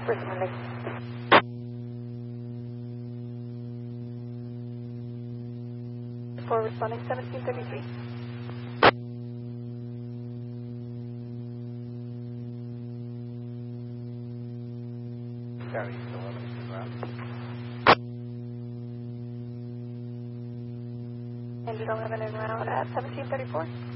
Responding. For responding 1733. Carry, still 11 to the ground. Engine 11 en route at 1734.